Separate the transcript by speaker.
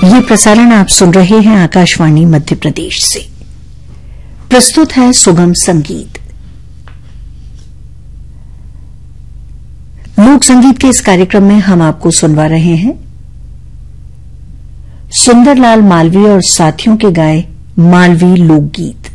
Speaker 1: ये प्रसारण आप सुन रहे हैं आकाशवाणी मध्य प्रदेश से। प्रस्तुत है सुगम संगीत। लोक संगीत के इस कार्यक्रम में हम आपको सुनवा रहे हैं सुंदरलाल मालवीय और साथियों के गाए मालवी लोकगीत।